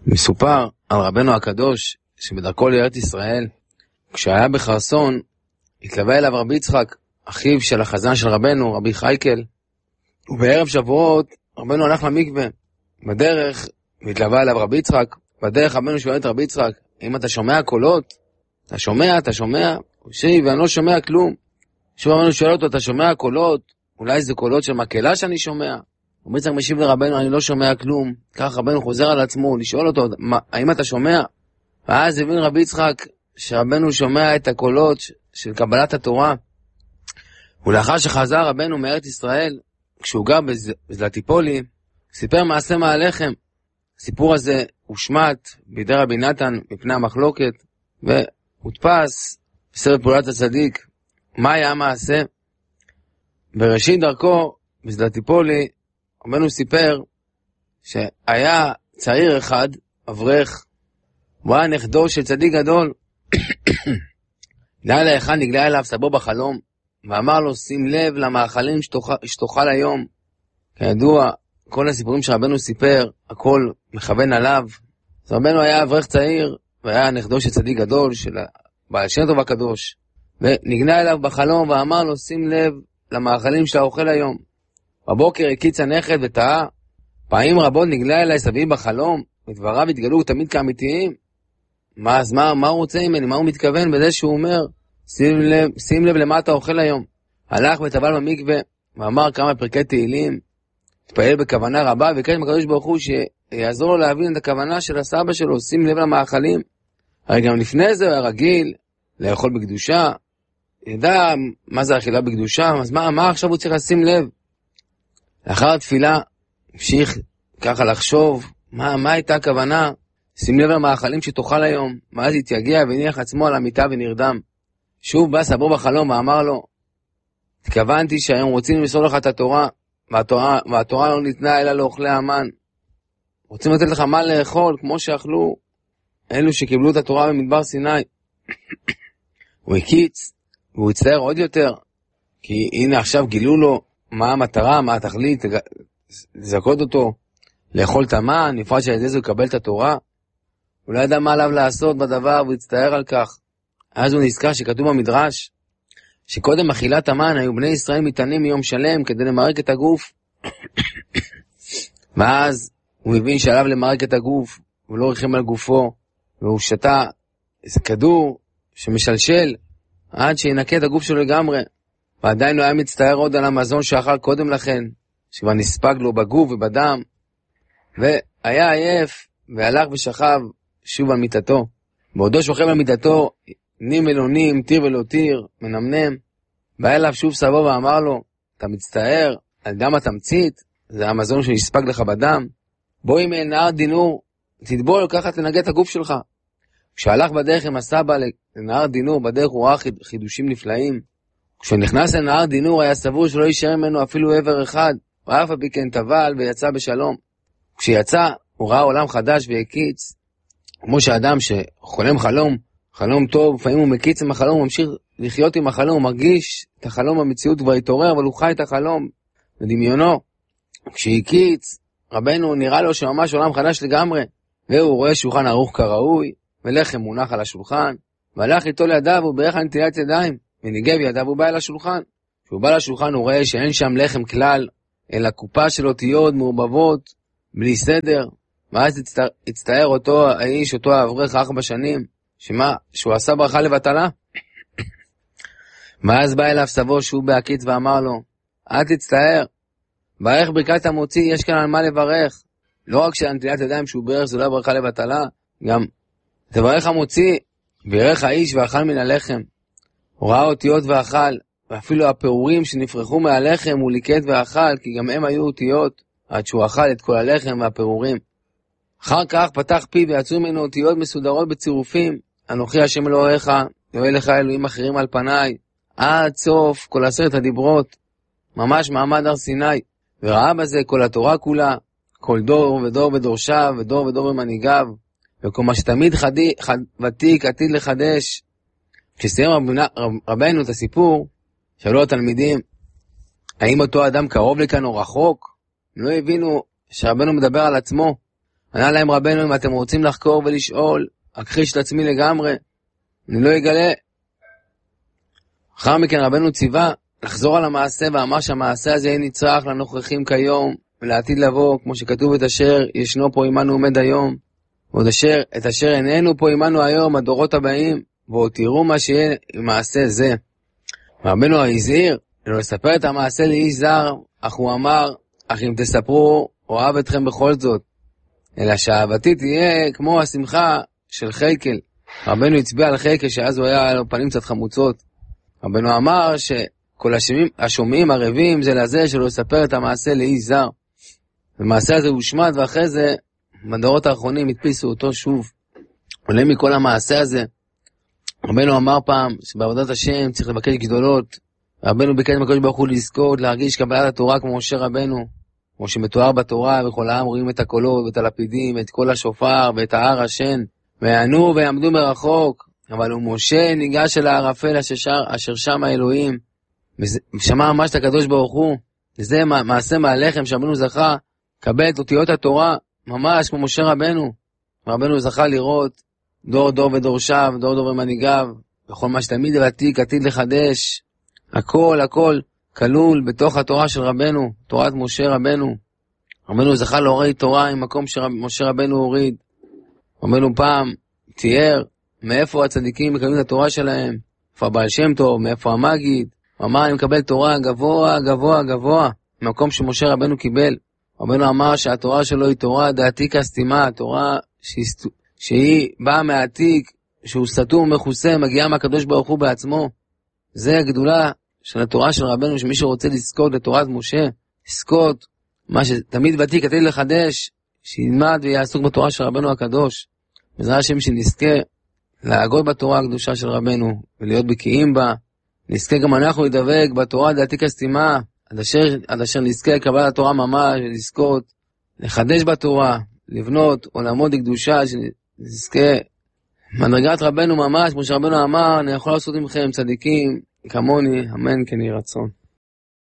מסופר על רבנו הקדוש שבדרכו לארץ ישראל, כשהיה בחרסון, התלווה אליו רבי יצחק, אחיו של החזן של רבנו, רבי חייקל, ובערב שבועות רבנו הלך למקווה. בדרך התלווה אליו רבי יצחק, בדרך רבנו שואל את רבי יצחק, אם אתה שומע קולות? אתה שומע? הוא שיב, ואני לא שומע כלום. שוב רבנו שואל אותו, אתה שומע קולות? אולי זה קולות של מקהלה שאני שומע? רבי יצחק משיב לרבנו, אני לא שומע כלום. כך רבנו חוזר על עצמו, לשאול אותו, האם אתה שומע? ואז הבין רבי יצחק שרבנו שומע את הקולות של קבלת התורה. ולאחר שחזר רבנו מארץ ישראל, כשהוא גר בזלטיפולי, סיפר מעשה מהלחם. הסיפור הזה הושמט בידי רבי נתן מפני המחלוקת, והודפס בספר פעולת הצדיק. מה היה המעשה? בראשית דרכו בזלטיפולי, רבנו סיפר שהיה צעיר אחד, אברך, הוא היה נכדו של צדיק גדול. לילה אחד נגלה אליו סבו בחלום, ואמר לו, שים לב למאכלים שתאכל היום. כידוע, כל הסיפורים שרבנו סיפר, הכל מכוון עליו. אז רבנו היה אברך צעיר, והיה נכדו של צדיק גדול, של בעל שם טוב הקדוש. ונגלה אליו בחלום, ואמר לו, שים לב למאכלים שאתה אוכל היום. בבוקר הקיץ הנכד וטעה, פעמים רבות נגלה אליי סביב בחלום, ודבריו התגלו תמיד כאמיתיים. אז מה הוא רוצה ממני? מה הוא מתכוון בזה שהוא אומר, שים לב למה אתה אוכל היום? הלך וטבל במקווה, ואמר כמה פרקי תהילים, התפעל בכוונה רבה, וביקש מהקדוש ברוך הוא שיעזור לו להבין את הכוונה של הסבא שלו, שים לב למאכלים. הרי גם לפני זה הוא היה רגיל לאכול בקדושה, ידע מה זה אכילה בקדושה, אז מה עכשיו הוא צריך לשים לב? לאחר התפילה, המשיך ככה לחשוב, מה הייתה הכוונה? שים לב למאכלים שתאכל היום. ואז התייגע והניח עצמו על המיטה ונרדם. שוב בא סבו בחלום ואמר לו, התכוונתי שהיום רוצים למסור לך את התורה, והתורה לא ניתנה אלא לאוכלי המן. רוצים לתת לך מה לאכול, כמו שאכלו אלו שקיבלו את התורה במדבר סיני. הוא הקיץ, והוא הצטער עוד יותר, כי הנה עכשיו גילו לו מה המטרה, מה התכלית, לזכות אותו, לאכול את המן, נפרד שעל ידי זה הוא יקבל את התורה. הוא לא ידע מה עליו לעשות בדבר, והוא הצטער על כך. אז הוא נזכר שכתוב במדרש, שקודם אכילת המן היו בני ישראל מתענים מיום שלם כדי למרק את הגוף. ואז הוא הבין שעליו למרק את הגוף, הוא לא ריחם על גופו, והוא שתה איזה כדור שמשלשל עד שינקה את הגוף שלו לגמרי. ועדיין לא היה מצטער עוד על המזון שאכל קודם לכן, שכבר נספג לו בגוף ובדם, והיה עייף והלך ושכב שוב על מיטתו. בעודו שוכב על מיטתו, נים ולא נים, תיר ולא תיר, מנמנם. בא אליו שוב סבו ואמר לו, אתה מצטער על דם התמצית, זה המזון שנספג לך בדם, בואי מנהר דינור, תטבול ככה תנגה את הגוף שלך. כשהלך בדרך עם הסבא לנהר דינור, בדרך הוא ראה חידושים נפלאים. כשנכנס לנהר דינור היה סבור שלא יישאר ממנו אפילו עבר אחד, ואף על פי כן טבל ויצא בשלום. כשיצא הוא ראה עולם חדש והקיץ, כמו שאדם שחולם חלום טוב, לפעמים הוא מקיץ עם החלום, הוא ממשיך לחיות עם החלום, הוא מרגיש את החלום במציאות כבר התעורר, אבל הוא חי את החלום בדמיונו. כשהקיץ, רבנו נראה לו שממש עולם חדש לגמרי, והוא רואה שולחן ערוך כראוי, ולחם מונח על השולחן, והלך איתו לידיו וברך על נטילת ידיים, וניגב ידיו ובא אל השולחן. כשהוא בא לשולחן הוא רואה שאין שם לחם כלל, אלא קופה של אותיות מעורבבות, בלי סדר. ואז הצטער אותו האיש, אותו האברך 4 שנים, שהוא עשה ברכה לבטלה. ואז בא אליו סבו שהוא בהקיץ ואמר לו, אל תצטער, ברך ברכת המוציא, יש כאן על מה לברך. לא רק שהנטילת ידיים שהוא ברך זה לא ברכה לבטלה, גם תברך המוציא, וירך האיש ואכל מן הלחם. הוא ראה אותיות ואכל, ואפילו הפירורים שנפרחו מהלחם הוא ליקט ואכל, כי גם הם היו אותיות, עד שהוא אכל את כל הלחם והפירורים. אחר כך פתח פי ויצאו ממנו אותיות מסודרות בצירופים, אנוכי השם אלוהיך, יהיה לך אלוהים אחרים על פניי, עד סוף כל 10 הדיברות, ממש מעמד הר סיני, וראה בזה כל התורה כולה, כל דור ודור בדורשיו, ודור ודור במנהיגיו, וכל מה שתמיד ותיק עתיד לחדש. כשסיים רבנו את הסיפור, שאלו התלמידים, האם אותו אדם קרוב לכאן או רחוק? לא הבינו שרבנו מדבר על עצמו. ענה להם רבנו, אם אתם רוצים לחקור ולשאול, אכחיש את עצמי לגמרי, אני לא אגלה. אחר מכן רבנו ציווה לחזור על המעשה, ואמר שהמעשה הזה יהיה נצרך לנוכחים כיום, ולעתיד לבוא, כמו שכתוב את אשר ישנו פה עמנו עומד היום, ועוד את אשר איננו פה עמנו היום, הדורות הבאים, ועוד תראו מה שיהיה עם מעשה זה. רבנו הזהיר, לא לספר את המעשה לאיש זר, אך הוא אמר, אך אם תספרו, אוהב אתכם בכל זאת. אלא שאהבתי תהיה כמו השמחה של חייקל. רבנו הצביע על חייקל, שאז הוא היה לו פנים קצת חמוצות. רבנו אמר שכל השומעים ערבים זה לזה שלא לספר את המעשה לאיש זר. המעשה הזה הושמד, ואחרי זה, בדורות האחרונים הדפיסו אותו שוב. עולה מכל המעשה הזה. רבנו אמר פעם שבעבודת השם צריך לבקש גדולות. רבנו ביקש מהקדוש ברוך הוא לזכות, להרגיש קבלת התורה כמו משה רבנו. כמו שמתואר בתורה, וכל העם רואים את הקולות, ואת הלפידים, ואת כל השופר, ואת ההר השן. ויענו ויעמדו מרחוק. אבל הוא משה ניגש אל הערפל אשר שם האלוהים. ושמע ממש את הקדוש ברוך הוא. וזה מעשה מהלחם שרבנו זכה. קבל את אותיות התורה, ממש כמו משה רבנו. רבנו זכה לראות דור דור ודור שב, דור דור ומנהיגיו, וכל מה שתמיד ותיק עתיד לחדש. הכל כלול בתוך התורה של רבנו, תורת משה רבנו. רבנו זכה להוריד תורה עם מקום שמשה רבנו הוריד. רבנו פעם תיאר מאיפה הצדיקים מקבלים את התורה שלהם, מאיפה הבעל שם טוב, מאיפה המגיד. הוא אמר, אני מקבל תורה גבוה, גבוה, גבוה, במקום שמשה רבנו קיבל. רבנו אמר שהתורה שלו היא תורה דעתיקה סתימה, תורה שהיא באה מהעתיק, שהוא סתום ומכוסה, מגיעה מהקדוש ברוך הוא בעצמו. זה הגדולה של התורה של רבנו, שמי שרוצה לזכות לתורת משה, לזכות מה שתמיד ותיק עתיד לחדש, שילמד ויעסוק בתורה של רבנו הקדוש. בעזרת השם שנזכה להגות בתורה הקדושה של רבנו, ולהיות בקיאים בה. נזכה גם אנחנו לדבק בתורה דעתיקה סתימה, עד אשר נזכה לקבל התורה ממש, ולזכות לחדש בתורה, לבנות עולמות לקדושה, שנזכה מדרגת רבנו ממש, כמו שרבנו אמר, אני יכול לעשות עמכם צדיקים כמוני, אמן כן יהי רצון.